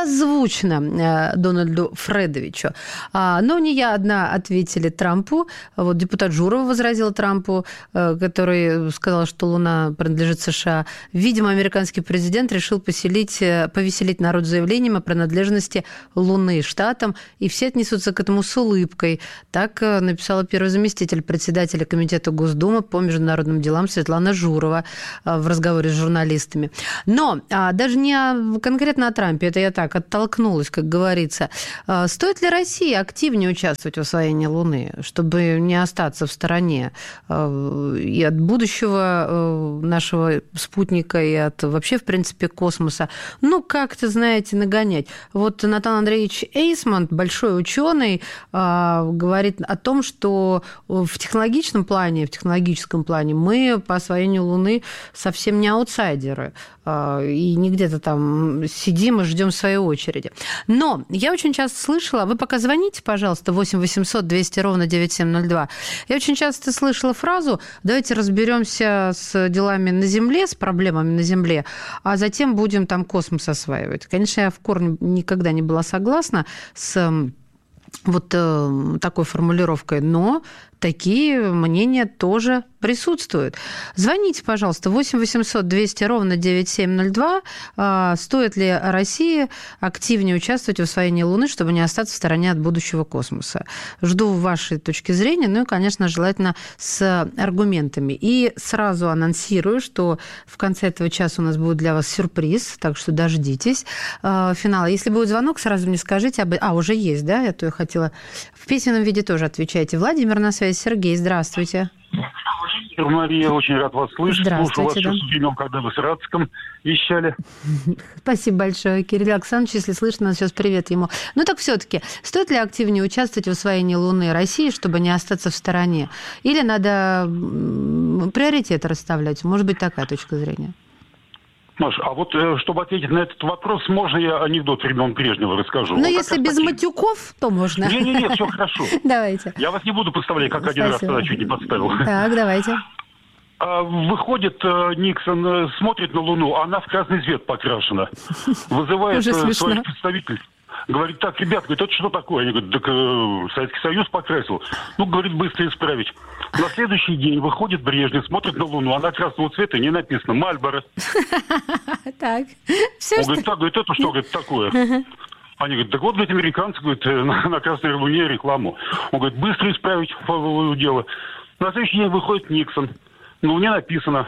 созвучно Дональду Фредовичу. Но не я одна, ответили Трампу. Вот депутат Журова возразила Трампу, который сказал, что Луна принадлежит США. Видимо, американский президент решил поселить, повеселить народ заявлением о принадлежности Луны штатам, и все отнесутся к этому с улыбкой. Так написала первый заместитель председателя Комитета Госдумы по международным делам Светлана Журова в разговоре с журналистами. Но даже не конкретно о Трампе, это я так оттолкнулась, как говорится. Стоит ли России активнее участвовать в освоении Луны, чтобы не остаться в стороне и от будущего нашего спутника, и от вообще, в принципе, космоса? Ну, как-то, знаете, нагонять. Вот Натан Андреевич Эйсмонт, большой ученый, говорит о том, что в технологичном плане, в технологическом плане мы по освоению Луны совсем не аутсайдеры, и не где-то там сидим и ждем своей очереди. Но я очень часто слышала, вы пока звоните, пожалуйста, восемь восемьсот двести ровно девять семь ноль два. Я очень часто слышала фразу: давайте разберемся с делами на Земле, с проблемами на Земле, а затем будем там космос осваивать. Конечно, я в корне никогда не была согласна с вот такой формулировкой, но такие мнения тоже присутствуют. Звоните, пожалуйста, восемь восемьсот двести ровно девять семь ноль два. Стоит ли России активнее участвовать в освоении Луны, чтобы не остаться в стороне от будущего космоса? Жду вашей точки зрения, ну и, конечно, желательно с аргументами. И сразу анонсирую, что в конце этого часа у нас будет для вас сюрприз, так что дождитесь финала. Если будет звонок, сразу мне скажите об... А, уже есть, да? Я то я хотела... В письменном виде тоже отвечайте. Владимир на связи. Сергей, здравствуйте. Мария, очень рад вас слышать. Здравствуйте. Слушал вас еще с времен, когда вы с Радском вещали. Спасибо большое, Кирилл Александрович. Если слышно, сейчас привет ему. Ну так все-таки, стоит ли активнее участвовать в освоении Луны России, чтобы не остаться в стороне? Или надо приоритеты расставлять? Может быть, такая точка зрения? Маша, а вот чтобы ответить на этот вопрос, можно я анекдот времен Брежнева расскажу? Ну, вот если без такие... матюков, то можно. Не-не-не, все хорошо. Давайте. Я вас не буду подставлять, как один раз тогда чуть не подставил. Так, давайте. Выходит Никсон, смотрит на Луну, а она в красный цвет покрашена. Вызывает своих представителей. Говорит: так, ребят, говорит, это что такое? Они говорят: так э, Советский Союз покрасил. Ну, говорит, быстро исправить. На следующий день выходит Брежнев, смотрит на Луну, она красного цвета, не написано «Мальборо». Так. Он говорит: так, говорит, это что, говорит, такое? Они говорят: так вот, говорит, американцы, говорит, на, на Красной Луне рекламу. Он говорит: быстро исправить дело. На следующий день выходит Никсон. На Луне написано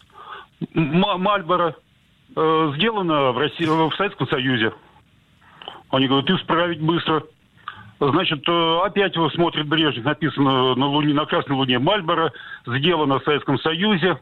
«Мальборо», э, сделано в России, в Советском Союзе. Они говорят: исправить быстро. Значит, опять его смотрит Брежнев, написано на Луне, на Красной Луне «Мальборо», сделано в Советском Союзе.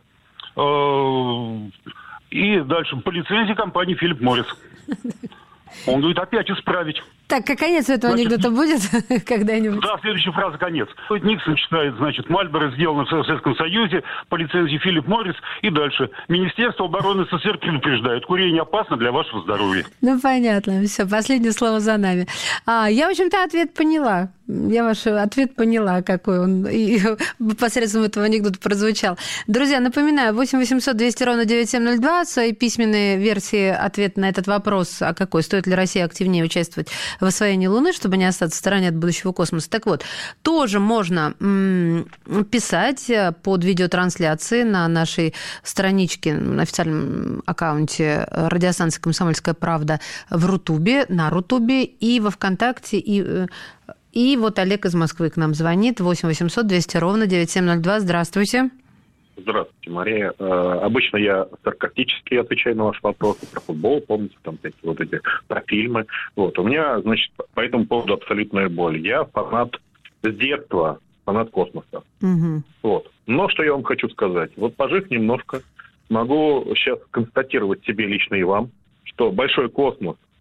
И дальше по лицензии компании «Филипп Моррис». Он говорит: опять исправить. Так, как конец этого значит, анекдота будет когда-нибудь? Да, следующая фраза конец. Никсон читает, значит, «Мальборо» сделано в Советском Союзе по лицензии «Филипп Моррис». И дальше. Министерство обороны СССР предупреждает: курение опасно для вашего здоровья. Ну, понятно. Все, последнее слово за нами. А, я, в общем-то, ответ поняла. Я ваш ответ поняла, какой он и посредством этого анекдота прозвучал. Друзья, напоминаю, восемь восемьсот двести ровно девять семь ноль два, свои письменные версии ответа на этот вопрос, а какой, стоит ли Россия активнее участвовать в освоении Луны, чтобы не остаться в стороне от будущего космоса. Так вот, тоже можно м- писать под видеотрансляцией на нашей страничке, на официальном аккаунте радиостанции «Комсомольская правда» в Рутубе, на Рутубе и во Вконтакте, и... И вот Олег из Москвы к нам звонит. восемь восемьсот двести ровно девять семь ноль два. Здравствуйте. Здравствуйте, Мария. Э, обычно я саркастически отвечаю на ваши вопросы про футбол, помните, там всякие вот эти, про фильмы. Вот. У меня, значит, по этому поводу абсолютная боль. Я фанат с детства, фанат космоса. Угу. Вот. Но что я вам хочу сказать. Вот пожив немножко, могу сейчас констатировать себе лично и вам, что большой космос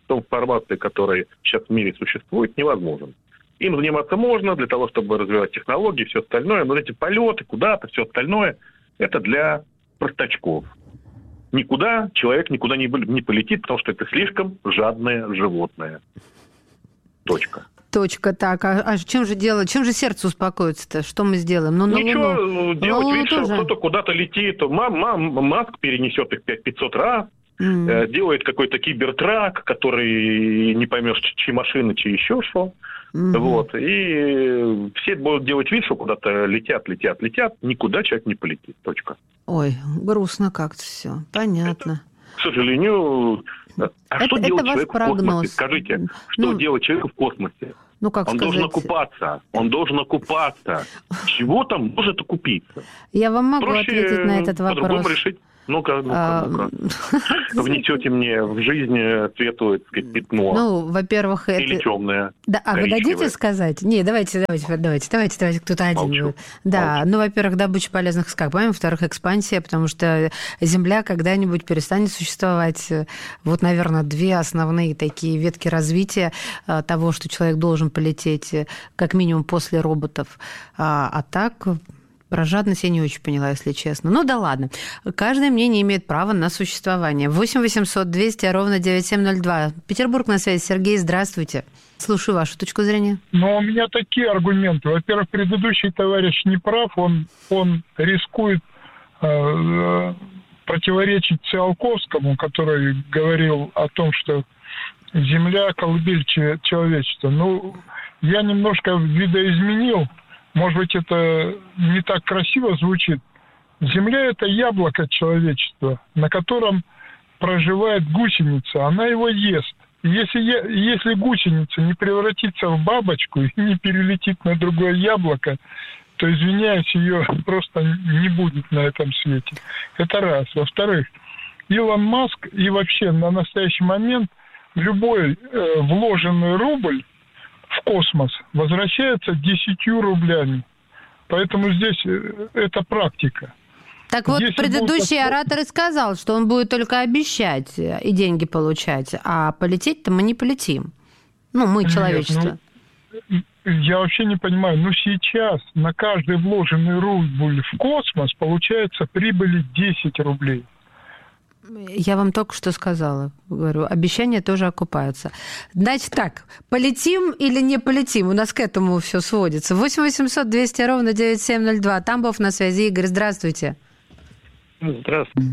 в том формате, который сейчас в мире существует, невозможен. Им заниматься можно для того, чтобы развивать технологии и все остальное, но эти полеты куда-то, все остальное, это для простачков. Никуда человек никуда не, не полетит, потому что это слишком жадное животное. Точка. Точка, так. А, а чем же делать? Чем же сердце успокоится-то? Что мы сделаем? Ну, на Ничего, Луну. делать на Луну вид, что тоже. кто-то куда-то летит. Мам, мам, Маск перенесет их пять-пятьсот раз, mm. э, делает какой-то кибертрак, который не поймешь, чьи машины, чьи еще что. Mm-hmm. Вот. И все будут делать вид, что куда-то летят, летят, летят. Никуда человек не полетит. Точка. Ой, грустно как-то все. Понятно. Это, к сожалению... А это, что это делать ваш человеку прогноз. в космосе? Скажите, что ну, делать человеку в космосе? Ну, как он сказать? должен окупаться. Он должен окупаться. Чего там может окупиться? Я вам могу Проще ответить на этот вопрос. По-другому решить. Ну-ка, ну-ка, а... ну-ка. Внесете мне в жизнь светлое, так сказать, пятно. Ну, во-первых, это... Или темное. Да, а вы дадите сказать? Не, давайте, давайте, давайте, давайте, давайте, кто-то один будет. Да, Молчу. Ну, во-первых, добыча полезных ископаемых, во-вторых, экспансия, потому что Земля когда-нибудь перестанет существовать. Вот, наверное, две основные такие ветки развития того, что человек должен полететь, как минимум, после роботов. А, а так... Про жадность я не очень поняла, если честно. Ну да ладно. Каждое мнение имеет право на существование. восемь восемьсот двести ровно девяносто семь ноль два. Петербург на связи. Сергей, здравствуйте. Слушаю вашу точку зрения. Ну, у меня такие аргументы. Во-первых, предыдущий товарищ не прав. Он, он рискует э, противоречить Циолковскому, который говорил о том, что Земля – колыбель человечества. Ну, я немножко видоизменил. Может быть, это не так красиво звучит. Земля – это яблоко человечества, на котором проживает гусеница. Она его ест. Если, я, если гусеница не превратится в бабочку и не перелетит на другое яблоко, то, извиняюсь, ее просто не будет на этом свете. Это раз. Во-вторых, Илон Маск и вообще на настоящий момент любой э, вложенный рубль в космос возвращается десятью рублями. Поэтому здесь это практика. Так вот, Если предыдущий будет... оратор и сказал, что он будет только обещать и деньги получать, а полететь-то мы не полетим. Ну, мы, человечество. Нет, ну, я вообще не понимаю. Ну, сейчас на каждый вложенный рубль в космос получается прибыли десять рублей. Я вам только что сказала. Говорю, обещания тоже окупаются. Значит так, полетим или не полетим? У нас к этому все сводится. восемь восемьсот двести ровно девяносто семь ноль два. Тамбов на связи. Игорь, здравствуйте. Здравствуйте.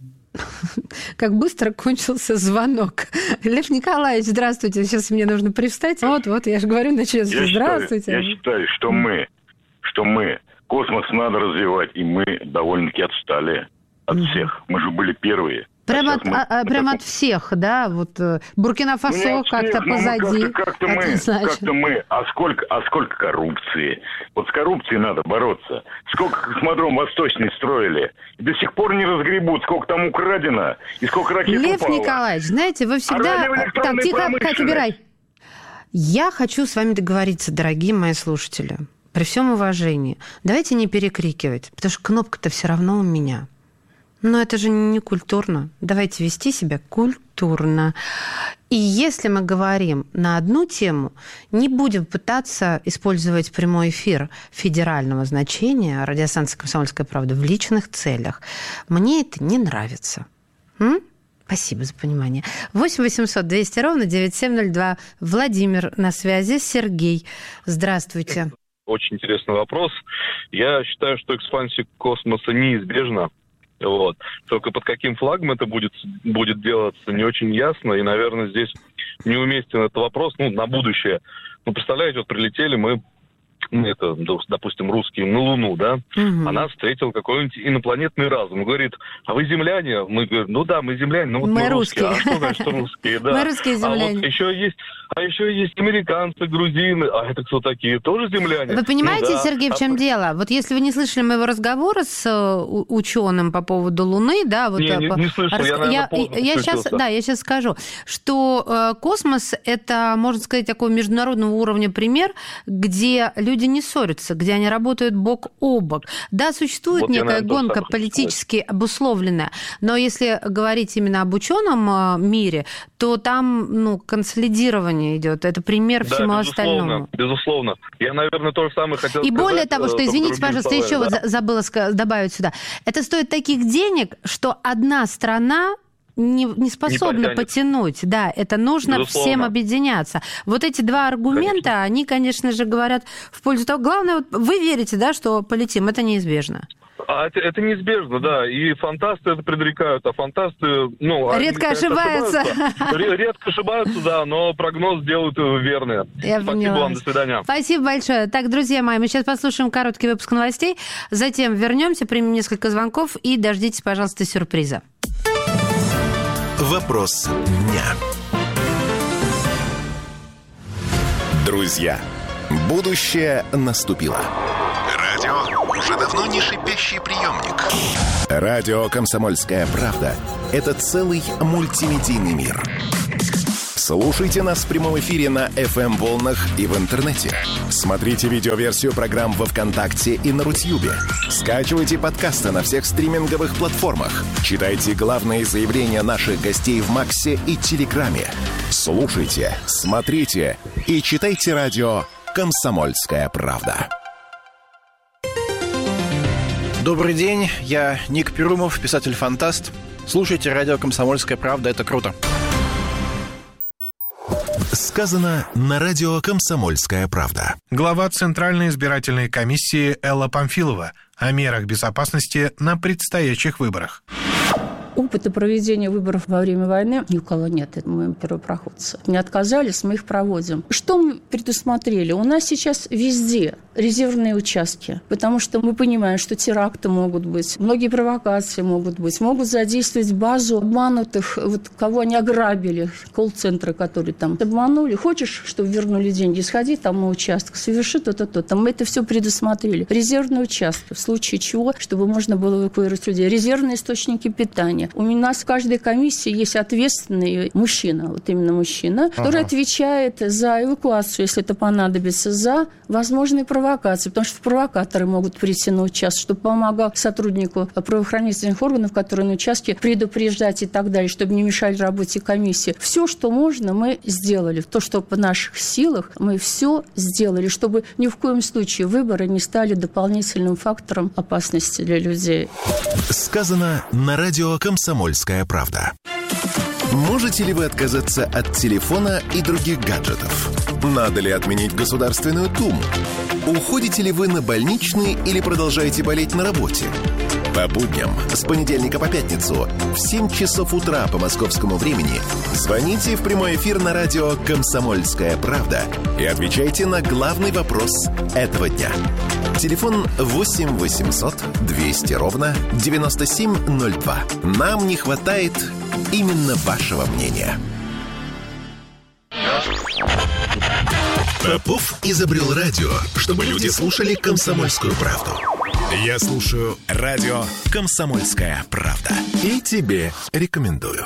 Как быстро кончился звонок. Лев Николаевич, здравствуйте. Сейчас мне нужно привстать. Вот-вот, я же говорю, начнется. Я здравствуйте. Считаю, я считаю, что мы, что мы, космос надо развивать, и мы довольно-таки отстали от mm-hmm. всех. Мы же были первые. Прямо, от, а, а, прямо от всех, да? Вот Буркина-Фасо ну, как-то всех, позади. Как-то, как-то, мы, как-то мы. А сколько, а сколько коррупции? Вот с коррупцией надо бороться. Сколько космодром Восточный строили. И до сих пор не разгребут, сколько там украдено. И сколько ракет Лев упало. Николаевич, знаете, вы всегда... А так, тихо, Катя, убирай. Я хочу с вами договориться, дорогие мои слушатели. При всем уважении. Давайте не перекрикивать, потому что кнопка-то все равно у меня. Но это же не культурно. Давайте вести себя культурно. И если мы говорим на одну тему, не будем пытаться использовать прямой эфир федерального значения радиостанции «Комсомольская правда» в личных целях. Мне это не нравится. М? Спасибо за понимание. восемь восемьсот двести ровно девяносто семь ноль два. Владимир на связи. Сергей, здравствуйте. Очень интересный вопрос. Я считаю, что экспансия космоса неизбежна. Вот. Только под каким флагом это будет, будет делаться, не очень ясно. И, наверное, здесь неуместен этот вопрос, ну, на будущее. Ну, представляете, вот прилетели мы, это, допустим, русские, на Луну, да? Угу. А нас встретил какой-нибудь инопланетный разум. Он говорит, а вы земляне? Мы говорим, ну да, мы земляне, но вот мы, мы русские. русские. А что значит русские? Да. Мы русские земляне. А вот еще есть... А еще есть американцы, грузины. А это кто такие? Тоже земляне? Вы понимаете, ну, да. Сергей, в чем а... дело? Вот если вы не слышали моего разговора с ученым по поводу Луны, да, вот... Не, не, не слышал, Рас... я, наверное, я, поздно я сейчас, да, я сейчас скажу, что э, космос – это, можно сказать, такой международного уровня пример, где люди люди не ссорятся, где они работают бок о бок. Да, существует вот некая гонка политически обусловленная, но если говорить именно об ученом мире, то там ну, консолидирование идет. Это пример да, всему безусловно, остальному. Безусловно. Я, наверное, то же самое хотел И сказать. И более того, что, извините, пожалуйста, словами, еще да? вот забыла добавить сюда. Это стоит таких денег, что одна страна не, не способна не потянуть. Да, это нужно безусловно. Всем объединяться. Вот эти два аргумента, конечно. Они, конечно же, говорят в пользу того. Главное, вот вы верите, да, что полетим, это неизбежно. А это, это неизбежно, да. И фантасты это предрекают, а фантасты, ну... Редко они, ошибаются. ошибаются. Редко ошибаются, да, но прогноз делают верный. Я Спасибо поняла. вам, до свидания. Спасибо большое. Так, друзья мои, мы сейчас послушаем короткий выпуск новостей, затем вернемся, примем несколько звонков и дождитесь, пожалуйста, сюрприза. Вопрос дня. Друзья, будущее наступило. Радио уже давно не шипящий приемник. Радио «Комсомольская правда» — это целый мультимедийный мир. Слушайте нас в прямом эфире на эф эм-волнах и в интернете. Смотрите видеоверсию программ во ВКонтакте и на Рутьюбе. Скачивайте подкасты на всех стриминговых платформах. Читайте главные заявления наших гостей в Максе и Телеграме. Слушайте, смотрите и читайте радио «Комсомольская правда». Добрый день, я Ник Перумов, писатель-фантаст. Слушайте радио «Комсомольская правда», это круто. Сказано на радио «Комсомольская правда». Глава Центральной избирательной комиссии Элла Памфилова о мерах безопасности на предстоящих выборах. Опыта проведения выборов во время войны ни у кого нет, это мы первопроходцы. Не отказались, мы их проводим. Что мы предусмотрели? У нас сейчас везде резервные участки, потому что мы понимаем, что теракты могут быть, многие провокации могут быть, могут задействовать базу обманутых, вот кого они ограбили, колл-центры, которые там обманули. Хочешь, чтобы вернули деньги, сходи там на участок, соверши то-то, то-то. Мы это все предусмотрели. Резервные участки, в случае чего, чтобы можно было эвакуировать людей. Резервные источники питания. У нас в каждой комиссии есть ответственный мужчина, вот именно мужчина, ага. который отвечает за эвакуацию, если это понадобится, за возможные провокации, потому что провокаторы могут прийти на участок, чтобы помогал сотруднику правоохранительных органов, которые на участке, предупреждать и так далее, чтобы не мешали работе комиссии. Все, что можно, мы сделали. То, что по наших силах, мы все сделали, чтобы ни в коем случае выборы не стали дополнительным фактором опасности для людей. Сказано на радио «Комсомольская правда». Можете ли вы отказаться от телефона и других гаджетов? Надо ли отменить Государственную Думу? Уходите ли вы на больничный или продолжаете болеть на работе? По будням с понедельника по пятницу в семь часов утра по московскому времени звоните в прямой эфир на радио «Комсомольская правда» и отвечайте на главный вопрос этого дня. Телефон восемь восемьсот двести ровно девяносто семь ноль два. Нам не хватает именно вашего мнения. Попов изобрел радио, чтобы люди слушали «Комсомольскую правду». Я слушаю радио «Комсомольская правда». И тебе рекомендую.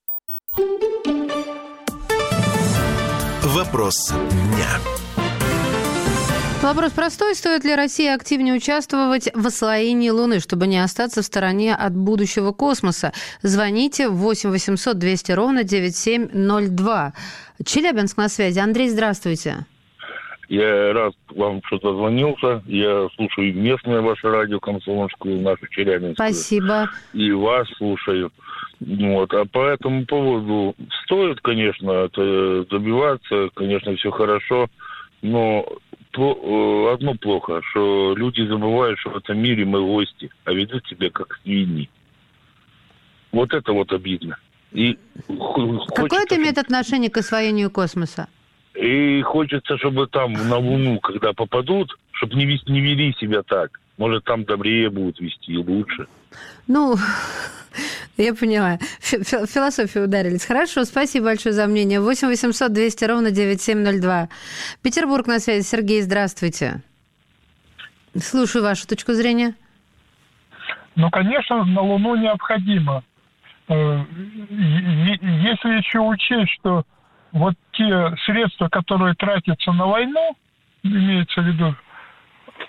Вопрос дня. Вопрос простой. Стоит ли России активнее участвовать в освоении Луны, чтобы не остаться в стороне от будущего космоса? Звоните восемь восемьсот двести ровно девяносто семь ноль два. Челябинск на связи. Андрей, здравствуйте. Я рад вам, что дозвонился. Я слушаю местное ваше радио «Комсомольскую», нашу Челябинскую. Спасибо. И вас слушаю. Вот. А по этому поводу стоит, конечно, это добиваться, конечно, все хорошо, но одно плохо, что люди забывают, что в этом мире мы гости, а ведут себя как свиньи. Вот это вот обидно. И какое это имеет отношение к освоению космоса? И хочется, чтобы там на Луну, когда попадут, чтобы не, вести, не вели себя так. Может, там добрее будут вести, лучше. Ну, я поняла. В философию ударились. Хорошо, спасибо большое за мнение. восемь восемьсот двести ровно девяносто семь ноль два. Петербург на связи. Сергей, здравствуйте. Слушаю вашу точку зрения. Ну, конечно, на Луну необходимо. Если еще учесть, что вот те средства, которые тратятся на войну, имеется в виду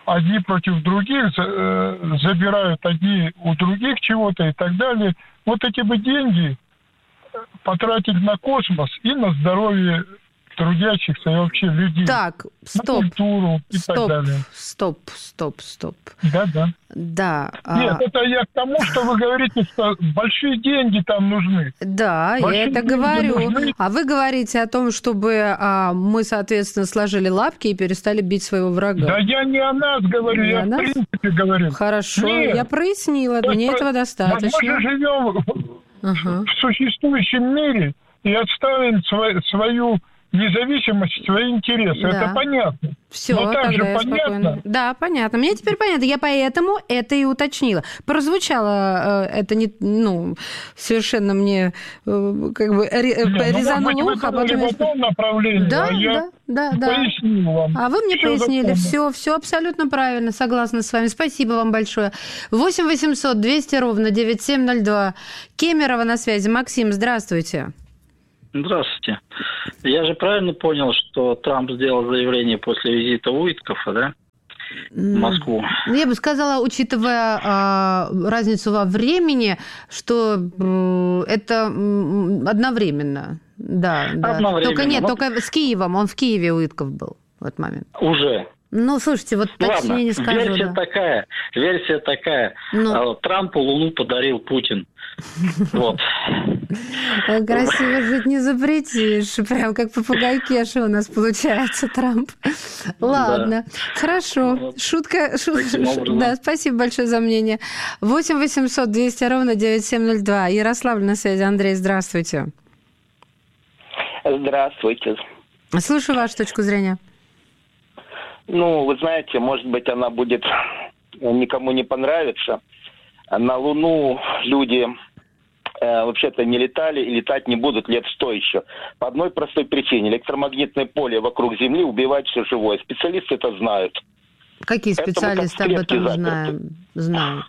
одни против других, забирают одни у других чего-то и так далее. Вот эти бы деньги потратить на космос и на здоровье трудящихся и вообще людей. Так, стоп. На культуру и стоп, так далее. Стоп, стоп, стоп. Да, да. Да. Нет, а... это я к тому, что вы говорите, что большие деньги там нужны. Да, большие я это говорю. Нужны. А вы говорите о том, чтобы а, мы, соответственно, сложили лапки и перестали бить своего врага. Да я не о нас говорю, не я в нас? принципе говорю. Хорошо, Нет. я прояснила, это мне про... этого достаточно. Мы же живем ага. в существующем мире и отставим свою... свою независимость, свои интересы. Да. Это понятно. Все, но так же понятно. Спокойно. Да, понятно. Мне теперь понятно. Я поэтому это и уточнила. Прозвучало это не, ну, совершенно мне как бы резануло ну, ухо. А потом в одном направлении, да, а я да, да, да. пояснил вам. А вы мне все пояснили. Все, все абсолютно правильно. Согласна с вами. Спасибо вам большое. восемь восемьсот двести ровно девяносто семь ноль два. Кемерово на связи. Максим, здравствуйте. Здравствуйте. Я же правильно понял, что Трамп сделал заявление после визита Уиткофа, да, в Москву? Я бы сказала, учитывая а, разницу во времени, что м, это м, одновременно. Да, да. Одновременно. Только нет, Но... только с Киевом. Он в Киеве, Уитков был в этот момент. Уже. Ну, слушайте, вот точнее Ладно, не скажу. Версия да. такая, версия такая. Ну... Трампу Луну подарил Путин. Вот. Красиво жить не запретишь. Прям как попугай Кеша у нас получается, Трамп. Ладно, да. Хорошо. Шутка. шутка да, спасибо большое за мнение. восемь восемьсот двести ровно девяносто семь ноль два. Ярославль на связи. Андрей, здравствуйте. Здравствуйте. Слушаю вашу точку зрения. Ну, вы знаете, может быть, она будет никому не понравиться. На Луну люди э, вообще-то не летали и летать не будут лет сто еще. По одной простой причине. Электромагнитное поле вокруг Земли убивает все живое. Специалисты это знают. Какие специалисты об этом знаем, знают?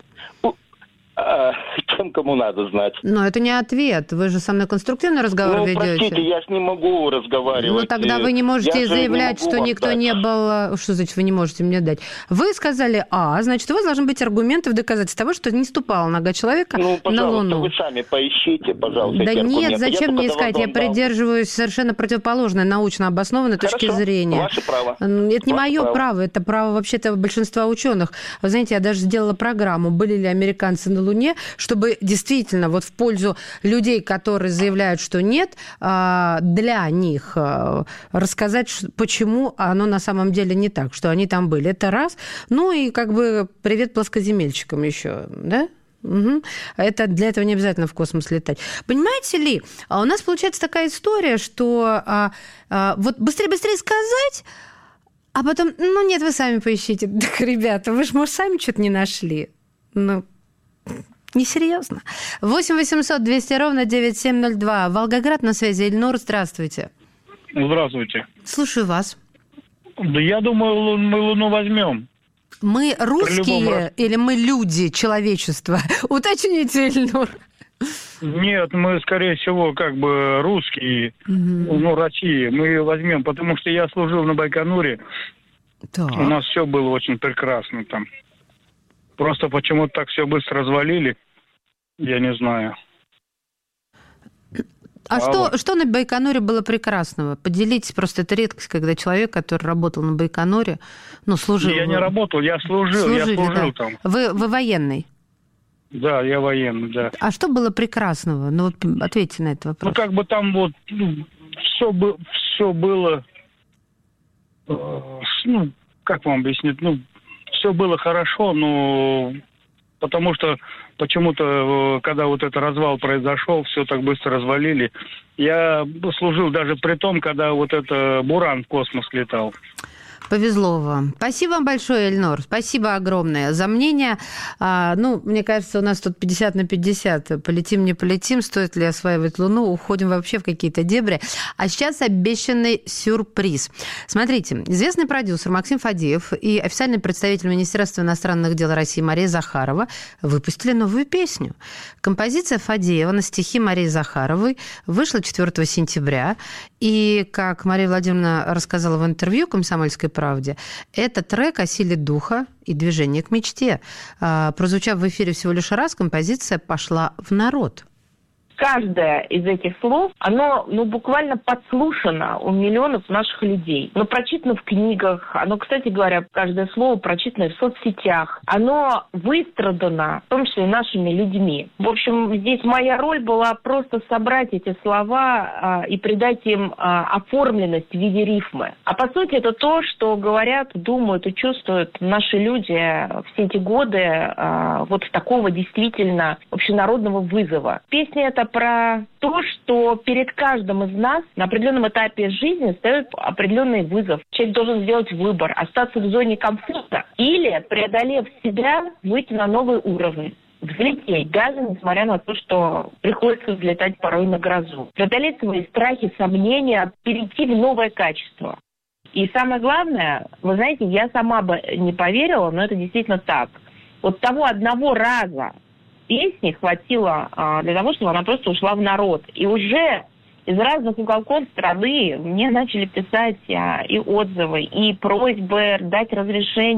А, тем, кому надо знать. Но это не ответ. Вы же со мной конструктивный разговор ну, ведете. Простите, я ж не могу разговаривать. Ну, тогда вы не можете я заявлять, не что никто дать. не был... Что значит, вы не можете мне дать? Вы сказали А, значит, у вас должны быть аргументы в доказательство того, что не ступала нога человека ну, на Луну. вы сами поищите, пожалуйста, Да эти нет, аргументы. зачем мне искать? Я придерживаюсь совершенно противоположной научно обоснованной Хорошо, точки зрения. Ваше право. Это не ваше мое право. право, это право вообще-то большинства ученых. Вы знаете, я даже сделала программу «Были ли американцы на Луне?», чтобы действительно вот в пользу людей, которые заявляют, что нет, для них рассказать, почему оно на самом деле не так, что они там были. Это раз. Ну и как бы привет плоскоземельщикам еще, да? Угу. Это для этого не обязательно в космос летать. Понимаете ли, у нас получается такая история, что а, а, вот быстрее-быстрее сказать, а потом, ну нет, вы сами поищите. Так, ребята, вы же, может, сами что-то не нашли. Ну, несерьезно. восемь восемьсот двести ровно девяносто семь ноль два. Волгоград на связи. Ильнур, здравствуйте. Здравствуйте. Слушаю вас. Да я думаю, мы Луну возьмем. Мы русские или мы люди, человечество? Уточните, Ильнур. Нет, мы, скорее всего, как бы русские, угу. ну, Россия. Мы ее возьмем, потому что я служил на Байконуре. Так. У нас все было очень прекрасно там. Просто почему-то так все быстро развалили. Я не знаю. А что, что на Байконуре было прекрасного? Поделитесь, просто это редкость, когда человек, который работал на Байконуре, ну, служил... Я не работал, я служил, Служили, я служил да. там. Вы, вы военный? Да, я военный, да. А что было прекрасного? Ну, вот ответьте на этот вопрос. Ну, как бы там вот ну, все, бы, все было... Э, ну, как вам объяснить? Ну, все было хорошо, но потому что почему-то, когда вот этот развал произошел, все так быстро развалили. Я служил даже при том, когда вот это Буран в космос летал. Повезло вам. Спасибо вам большое, Эльнор. Спасибо огромное за мнение. А, ну, мне кажется, у нас тут пятьдесят на пятьдесят. Полетим, не полетим. Стоит ли осваивать Луну? Уходим вообще в какие-то дебри. А сейчас обещанный сюрприз. Смотрите, известный продюсер Максим Фадеев и официальный представитель Министерства иностранных дел России Мария Захарова выпустили новую песню. Композиция Фадеева на стихи Марии Захаровой вышла четвёртого сентября. И, как Мария Владимировна рассказала в интервью «Комсомольской правде», это трек о силе духа и движении к мечте. Прозвучав в эфире всего лишь раз, композиция пошла в народ. Каждое из этих слов, оно ну, буквально подслушано у миллионов наших людей. Оно прочитано в книгах, оно, кстати говоря, каждое слово прочитано в соцсетях. Оно выстрадано, в том числе и нашими людьми. В общем, здесь моя роль была просто собрать эти слова а, и придать им а, оформленность в виде рифмы. А по сути это то, что говорят, думают и чувствуют наши люди все эти годы а, вот такого действительно общенародного вызова. Песня эта про то, что перед каждым из нас на определенном этапе жизни стоит определенный вызов. Человек должен сделать выбор, остаться в зоне комфорта или, преодолев себя, выйти на новый уровень. Взлететь, даже несмотря на то, что приходится взлетать порой на грозу. Преодолеть свои страхи, сомнения, перейти в новое качество. И самое главное, вы знаете, я сама бы не поверила, но это действительно так. Вот того одного раза песни хватило а, для того, чтобы она просто ушла в народ. И уже из разных уголков страны мне начали писать а, и отзывы, и просьбы дать разрешение